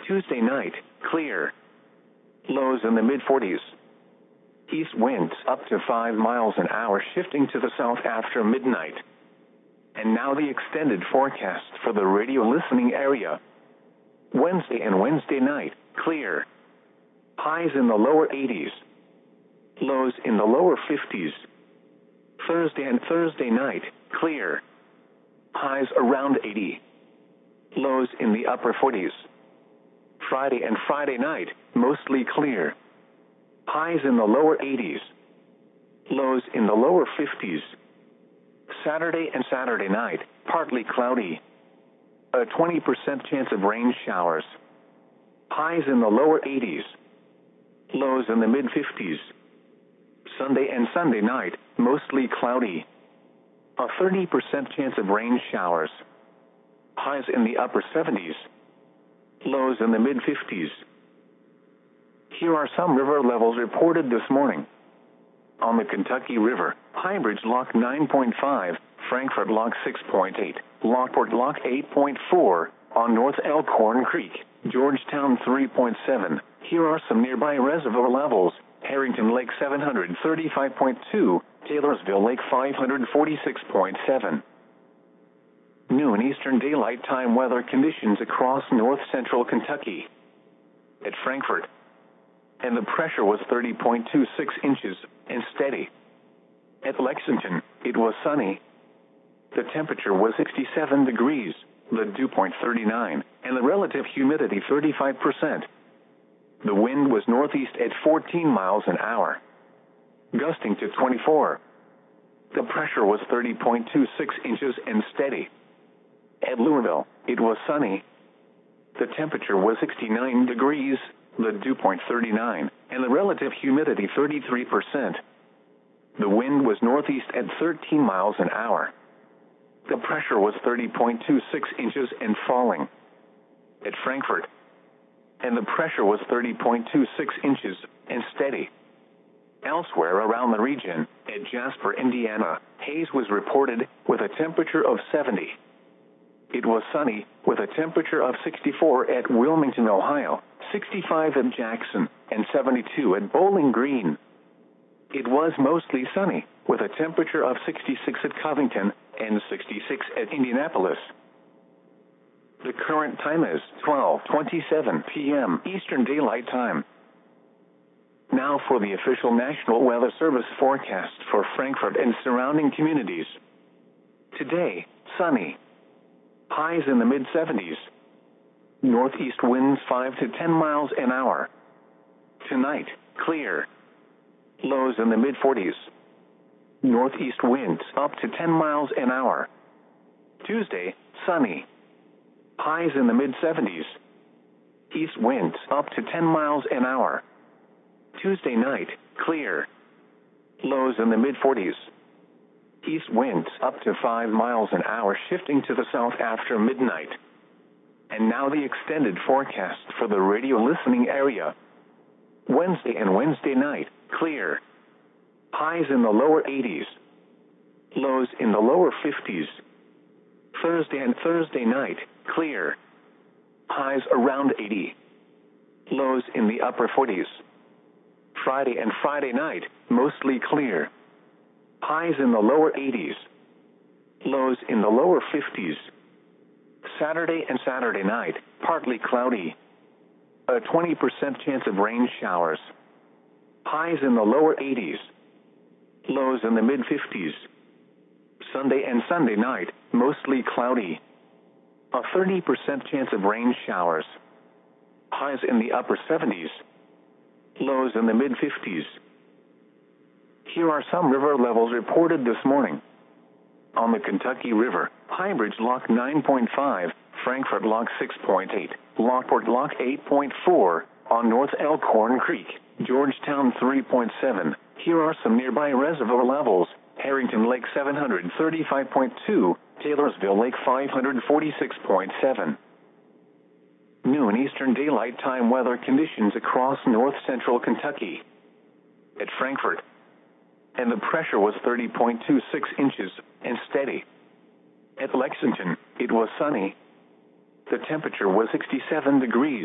Tuesday night, clear. Lows in the mid-40s. East winds up to 5 miles an hour, shifting to the south after midnight. And now the extended forecast for the radio listening area. Wednesday and Wednesday night, clear. Highs in the lower 80s. Lows in the lower 50s. Thursday and Thursday night, clear. Highs around 80. Lows in the upper 40s. Friday and Friday night, mostly clear. Highs in the lower 80s. Lows in the lower 50s. Saturday and Saturday night, partly cloudy. A 20% chance of rain showers. Highs in the lower 80s. Lows in the mid-50s. Sunday and Sunday night, mostly cloudy. A 30% chance of rain showers. Highs in the upper 70s. Lows in the mid-50s. Here are some river levels reported this morning. On the Kentucky River, Highbridge Lock 9.5, Frankfort Lock 6.8, Lockport Lock 8.4, on North Elkhorn Creek, Georgetown 3.7. Here are some nearby reservoir levels. Harrington Lake 735.2, Taylorsville Lake 546.7. Noon Eastern Daylight Time weather conditions across north central Kentucky. At Frankfort, and the pressure was 30.26 inches and steady. At Lexington, it was sunny. The temperature was 67 degrees, the dew point 39, and the relative humidity 35%. The wind was northeast at 14 miles an hour, gusting to 24. The pressure was 30.26 inches and steady. At Louisville, it was sunny. The temperature was 69 degrees, the dew point 39, and the relative humidity 33%. The wind was northeast at 13 miles an hour. The pressure was 30.26 inches and falling. At Frankfort, and the pressure was 30.26 inches and steady. Elsewhere around the region, at Jasper, Indiana, haze was reported with a temperature of 70. It was sunny with a temperature of 64 at Wilmington, Ohio, 65 at Jackson, and 72 at Bowling Green. It was mostly sunny with a temperature of 66 at Covington and 66 at Indianapolis. The current time is 12:27 p.m. Eastern Daylight Time. Now for the official National Weather Service forecast for Frankfort and surrounding communities. Today, sunny. Highs in the mid-70s. Northeast winds 5 to 10 miles an hour. Tonight, clear. Lows in the mid-40s. Northeast winds up to 10 miles an hour. Tuesday, sunny. Highs in the mid-70s. East winds up to 10 miles an hour. Tuesday night, clear. Lows in the mid-40s. East winds up to 5 miles an hour, shifting to the south after midnight. And now the extended forecast for the radio listening area. Wednesday and Wednesday night, clear. Highs in the lower 80s. Lows in the lower 50s. Thursday and Thursday night, clear. Highs around 80. Lows in the upper 40s. Friday and Friday night, mostly clear. Highs in the lower 80s. Lows in the lower 50s. Saturday and Saturday night, partly cloudy. A 20% chance of rain showers. Highs in the lower 80s. Lows in the mid-50s. Sunday and Sunday night, mostly cloudy. A 30% chance of rain showers. Highs in the upper 70s. Lows in the mid-50s. Here are some river levels reported this morning. On the Kentucky River, Highbridge Lock 9.5, Frankfort Lock 6.8, Lockport Lock 8.4, on North Elkhorn Creek, Georgetown 3.7. Here are some nearby reservoir levels. Harrington Lake 735.2, Taylorsville Lake 546.7. Noon Eastern Daylight Time weather conditions across north central Kentucky. At Frankfort, and the pressure was 30.26 inches and steady. At Lexington, it was sunny. The temperature was 67 degrees.